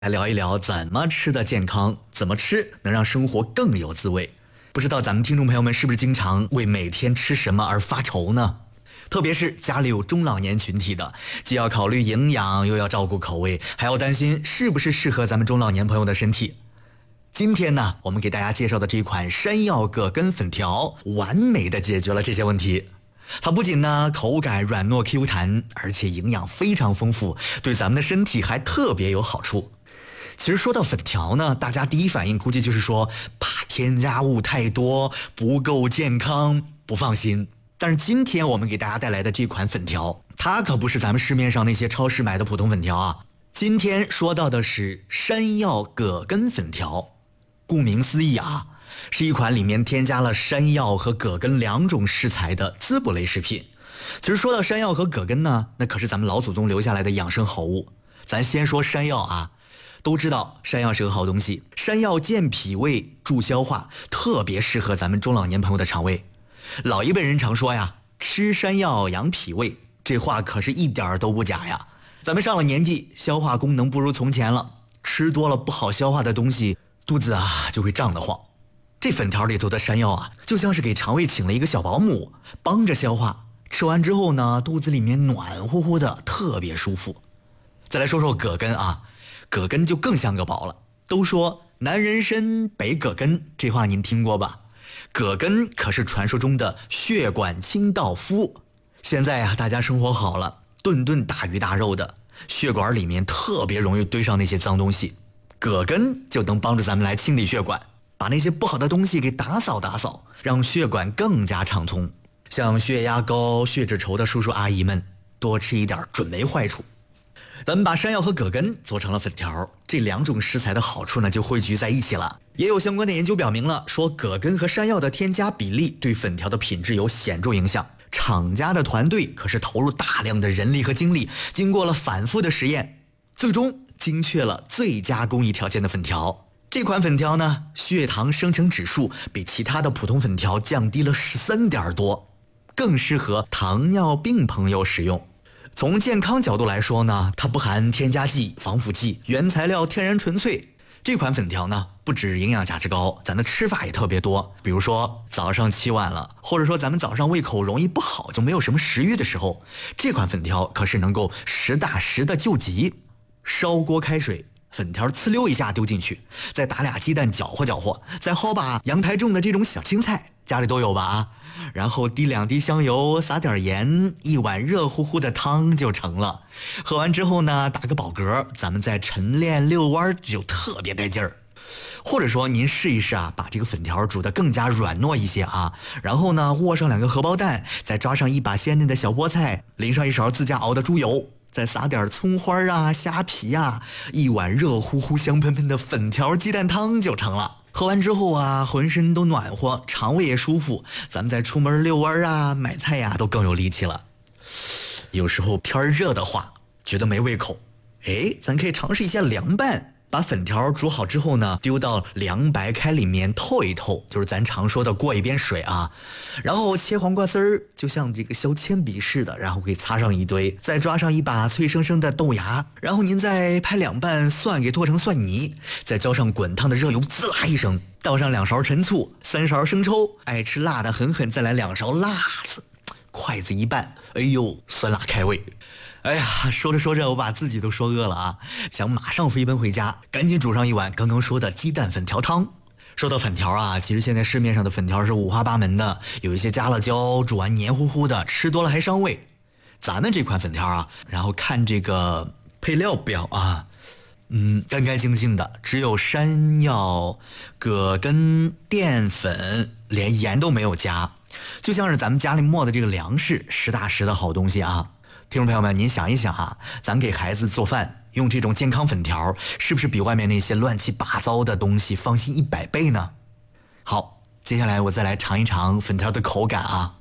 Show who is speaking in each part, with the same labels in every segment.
Speaker 1: 来聊一聊怎么吃的健康，怎么吃能让生活更有滋味。不知道咱们听众朋友们是不是经常为每天吃什么而发愁呢？特别是家里有中老年群体的，既要考虑营养，又要照顾口味，还要担心是不是适合咱们中老年朋友的身体。今天呢，我们给大家介绍的这款山药葛根粉条，完美的解决了这些问题。它不仅呢口感软糯 Q 弹，而且营养非常丰富，对咱们的身体还特别有好处。其实说到粉条呢，大家第一反应估计就是说怕添加物太多，不够健康，不放心。但是今天我们给大家带来的这款粉条，它可不是咱们市面上那些超市买的普通粉条啊。今天说到的是山药葛根粉条，顾名思义啊，是一款里面添加了山药和葛根两种食材的滋补类食品。其实说到山药和葛根呢，那可是咱们老祖宗留下来的养生好物。咱先说山药啊，都知道山药是个好东西，山药健脾胃助消化，特别适合咱们中老年朋友的肠胃。老一辈人常说呀，吃山药养脾胃，这话可是一点都不假呀。咱们上了年纪，消化功能不如从前了，吃多了不好消化的东西，肚子啊就会胀得慌。这粉条里头的山药啊，就像是给肠胃请了一个小保姆，帮着消化。吃完之后呢，肚子里面暖乎乎的，特别舒服。再来说说葛根啊，葛根就更像个宝了。都说男人参北葛根，这话您听过吧？葛根可是传说中的血管清道夫。现在啊，大家生活好了，顿顿大鱼大肉的，血管里面特别容易堆上那些脏东西，葛根就能帮助咱们来清理血管，把那些不好的东西给打扫打扫，让血管更加畅通。像血压高、血脂稠的叔叔阿姨们，多吃一点准没坏处。咱们把山药和葛根做成了粉条，这两种食材的好处呢就汇聚在一起了。也有相关的研究表明了，说葛根和山药的添加比例对粉条的品质有显著影响。厂家的团队可是投入大量的人力和精力，经过了反复的实验，最终精确了最佳工艺条件的粉条。这款粉条呢，血糖生成指数比其他的普通粉条降低了13点多，更适合糖尿病朋友使用。从健康角度来说呢，它不含添加剂、防腐剂，原材料天然纯粹。这款粉条呢，不止营养价值高，咱的吃法也特别多。比如说早上起晚了，或者说咱们早上胃口容易不好，就没有什么食欲的时候，这款粉条可是能够实打实的救急。烧锅开水，粉条呲溜一下丢进去，再打俩鸡蛋搅和搅和，再薅把阳台种的这种小青菜，家里都有吧啊？然后滴2滴香油，撒点盐，一碗热乎乎的汤就成了。喝完之后呢，打个饱嗝，咱们再晨练遛弯就特别带劲儿。或者说您试一试啊，把这个粉条煮得更加软糯一些啊，然后呢握上2个荷包蛋，再抓上一把鲜嫩的小菠菜，淋上一勺自家熬的猪油，再撒点葱花啊、虾皮啊，一碗热乎乎香喷喷的粉条鸡蛋汤就成了。喝完之后啊，浑身都暖和，肠胃也舒服，咱们再出门遛弯啊、买菜呀，都更有力气了。有时候天热的话，觉得没胃口，咱可以尝试一下凉拌。把粉条煮好之后呢，丢到凉白开里面透一透，就是咱常说的过一遍水啊。然后切黄瓜丝儿，就像这个削铅笔似的，然后给擦上一堆，再抓上一把脆生生的豆芽，然后您再拍2瓣蒜给剁成蒜泥，再浇上滚烫的热油，滋啦一声，倒上2勺陈醋，3勺生抽，爱吃辣的狠狠再来2勺辣子，筷子一拌，哎呦，酸辣开胃。哎呀，说着说着我把自己都说饿了啊，想马上飞奔回家，赶紧煮上一碗刚刚说的鸡蛋粉条汤。说到粉条啊，其实现在市面上的粉条是五花八门的，有一些加了椒，煮完黏糊糊的，吃多了还伤胃。咱们这款粉条啊，然后看这个配料表啊，干干净净的，只有山药、葛根、淀粉，连盐都没有加，就像是咱们家里磨的这个粮食，实打实的好东西啊。听众朋友们，您想一想啊，咱给孩子做饭用这种健康粉条，是不是比外面那些乱七八糟的东西放心100倍呢？好，接下来我再来尝一尝粉条的口感啊。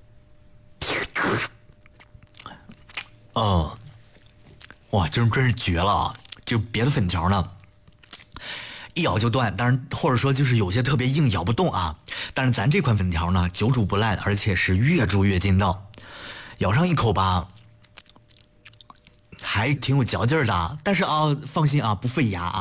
Speaker 1: 哇，真是绝了啊！就别的粉条呢，一咬就断，当然或者说就是有些特别硬，咬不动啊。但是咱这款粉条呢，久煮不烂，而且是越煮越筋道。咬上一口吧， 还挺有嚼劲儿的。但是啊，放心啊，不费牙啊。